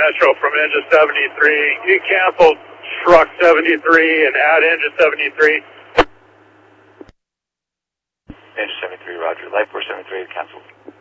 Metro from engine 73. You canceled truck 73 and add engine 73. Engine 73, roger. Life Force 73 canceled.